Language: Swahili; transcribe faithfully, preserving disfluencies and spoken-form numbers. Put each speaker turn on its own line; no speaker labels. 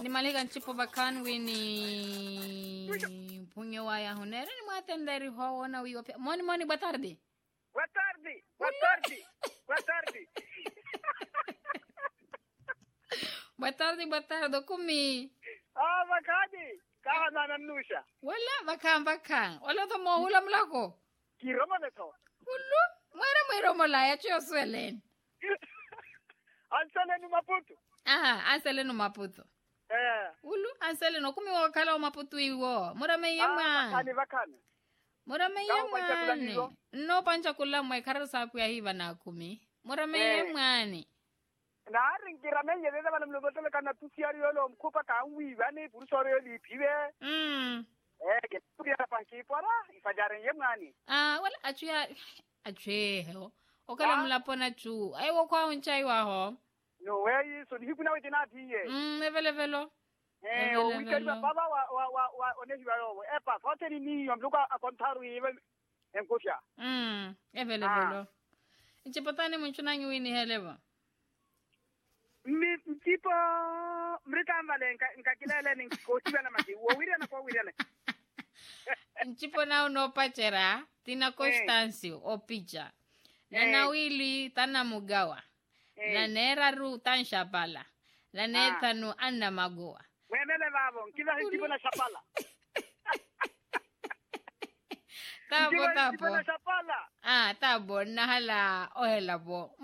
Ni malika nchipo bakan wini punyo waya honere ni mwatenderi ho wana wiyo pia. Moni moni boa tarde.
Boa tarde. Boa tarde. Boa tarde.
Boa tarde, boa tarde. Kumi.
Ah, bakadi. Kaha na nanusha.
Wala bakan bakan. Wala to mo hula mlako.
Kiroma neto.
Hulu. Mwera mwera molaya chiyo swelen.
Ansele ni Maputo.
Aha, ansele no Maputo.
Eh.
Ulu, ansele no kumi wakala o Maputo iwo. Mura me
Ah,
yema.
bakani bakani.
Mura me
Kama pancha kula
yema.
hizo?
No pancha kula mwe kara sapu ya hiva na kumi. Mura me
Eh.
yema ni.
Na ringira menye deda bana mlobotele kana tusiari yolo mkupa ka wi bani purusore yoli pibe.
Mm.
Eh, ke tuya panki pora ifajare yemani.
Ah, wala achuya achwe ho. Okala
Ah.
mlapona chu. Ai wo kwa unchai wa ho.
No way so ni hikuna wetina tiye.
Mm, evele velo.
Eh,
Evele,
o weekend
evele.
baba wa wa wa wa onehi wa yo. Eh pa, fote ni ni yomluka akontaru yiwe enkofia.
Mm, evele
Ah.
velo. Nchipotani mchunangi wini heleva.
Mi tipo mrika mbale nka nka kilele ni kotiba na maki. Wo wiri na ko wiri na.
Nchipo na unopachera tina Constancio o picha. Na
Eh.
nawili tana mugawa.
Eh.
Na nera ru tan shapala. Na neta nu anda magoa.
Wenele babo, kila tipo na chapala.
Tabo
Tipo
tabo.
na chapala.
Ah, tabo nahala ohela bo.